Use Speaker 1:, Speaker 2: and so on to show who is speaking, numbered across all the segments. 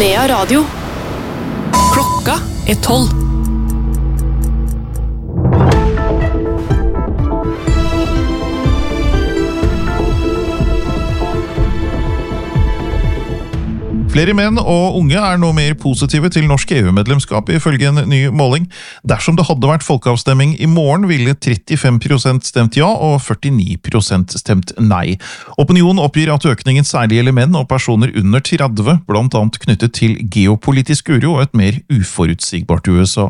Speaker 1: Nea Radio. Klokka er 12.
Speaker 2: Flere menn og unge er nå mer positive til norsk EU-medlemskap ifølge en ny måling. Dersom det hadde vært folkeavstemning i morgen, ville 35% stemt ja og 49% stemt nei. Opinion oppgir at økningen særlig gjelder menn og personer under 30, blant annet knyttet til geopolitisk uro og et mer uforutsigbart USA.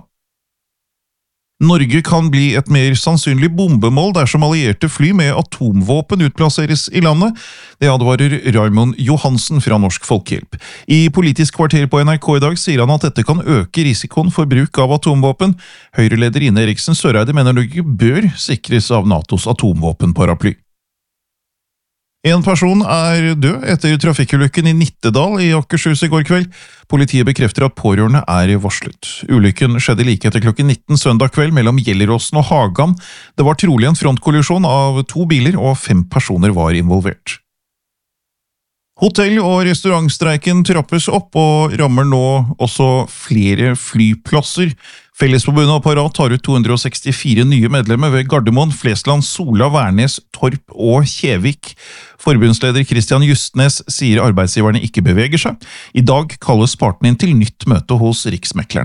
Speaker 2: Norge kan bli et mer sannsynlig bombemål dersom allierte fly med atomvåpen utplasseres i landet. Det advarer Raymond Johansen fra Norsk Folkehjelp. I Politisk kvarter på NRK i dag sier han at dette kan øke risikoen for bruk av atomvåpen. Høyreleder Ine Eriksen Søreide mener Norge bør sikres av NATOs atomvåpenparaply. En person er død etter trafikkulykken i Nittedal i Akershus i går kveld. Politiet bekrefter at pårørende er varslet. Ulykken skjedde like etter klokken 19 søndag kveld mellom Gjelleråsen og Hagan. Det var trolig en frontkollisjon av 2 biler, og 5 personer var involvert. Hotell- og restaurantstreiken trappes opp og rammer nå også flere flyplasser. Fellesforbundet og Parat tar ut 264 nye medlemmer ved Gardermoen, Flesland, Sola, Værnes, Torp og Kjevik. Forbundsleder Christian Justnes sier arbeidsgiverne ikke beveger seg. I dag kalles partene inn til nytt møte hos Riksmekleren.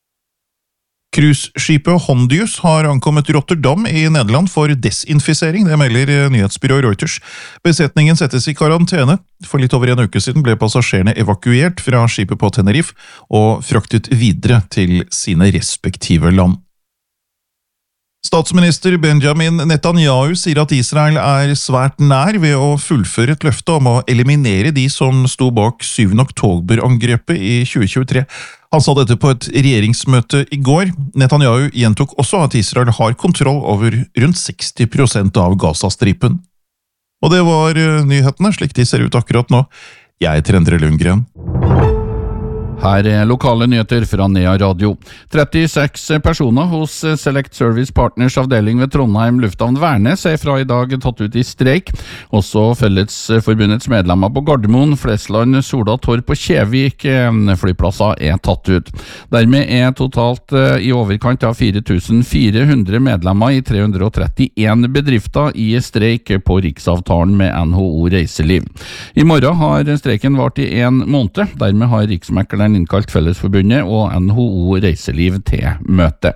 Speaker 2: Cruiseskipet Hondius har ankommet Rotterdam i Nederland for desinfisering, det melder nyhetsbyrået Reuters. Besetningen settes i karantene. For litt over en uke siden ble passasjerene evakuert fra skipet på Tenerife og fraktet videre til sine respektive land. Statsminister Benjamin Netanyahu sier at Israel er svært nær ved å fullføre et løfte om å eliminere de som sto bak 7. oktober-angrepet i 2023. Han sa dette på et regjeringsmøte i går. Netanyahu gjentok også at Israel har kontroll over rundt 60% av Gazastripen. Og det var nyhetene, slik de ser ut akkurat nå. Jeg heter Endre Lundgren.
Speaker 3: Her er lokale nyheter fra Nea Radio. 36 personer hos Select Service Partners avdeling ved Trondheim Lufthavn Værnes er fra i dag tatt ut i streik. Også Fellesforbundets medlemmer på Gardermoen, Flesland, Sola, Torp og Kjevik flyplasser er tatt ut. Dermed er totalt i overkant av 4400 medlemmer i 331 bedrifter i streik på riksavtalen med NHO Reiseliv. I morgen har streiken vart i 1 måned. Dermed har Riksmekleren innkalt Fellesforbundet og NHO Reiseliv til møte.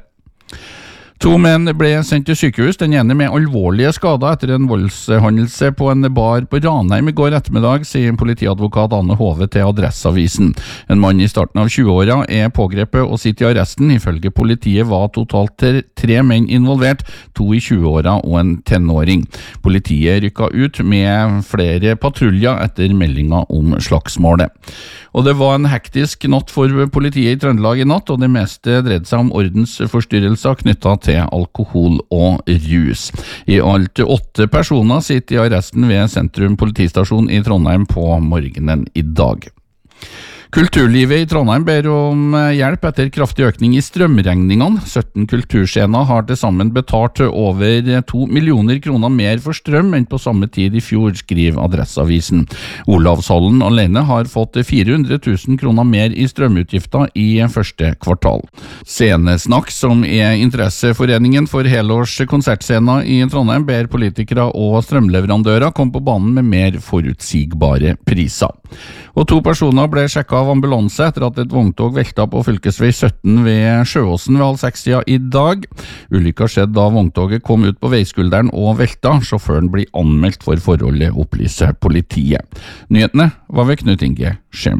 Speaker 3: 2 menn ble sendt til sykehus, den ene med alvorlige skader etter en voldshendelse på en bar på Ranheim i går ettermiddag, sier politiadvokat Anne Hove til Adresseavisen. En mann i starten av 20-åra er pågrepet og sitter i arresten. Ifølge politiet var totalt 3 menn involvert, 2 i 20-åra og en tenåring. Politiet rykket ut med flere patruljer etter meldinga om slagsmålet. Og det var en hektisk natt for politiet i Trøndelag i natt, og det meste dreide seg om ordensforstyrrelser knyttet til alkohol og rus. I alt 8 personer sitter i arresten ved Sentrum politistasjon i Trondheim på morgenen i dag. Kulturlivet i Trondheim ber om hjelp etter kraftig økning i strømregningene. 17 kulturscener har til sammen betalt over 2 millioner kroner mer for strøm enn på samme tid i fjor, skriver Adresseavisen. Olavshallen alene har fått 400 000 kroner mer i strømutgifter i første kvartal. Scenesnakk, som er interesseforeningen for helårs konsertscener i Trondheim, ber politikere og strømleverandører komme på banen med mer forutsigbare priser. Og 2 personer ble sjekket av ambulanse etter at et vogntog velta på fylkesvei 17 ved Sjøåsen ved 5:30 i dag. Ulykka skjedde da vogntoget kom ut på veiskulderen og velta. Sjåføren blir anmeldt for forholdet, opplyser politiet. Nyhetene var ved Knut Inge Skjem.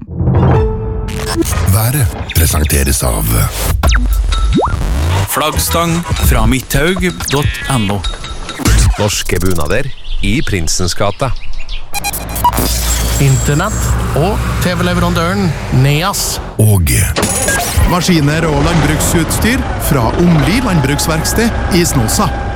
Speaker 4: Været presenteres av
Speaker 5: Flaggstang fra midthaug.no.
Speaker 6: Norske bunader i Prinsens gate.
Speaker 7: Internett og TV-leverandøren Neas.
Speaker 4: Og
Speaker 8: maskiner og landbruksutstyr fra Omli landbruksverksted i Snåsa.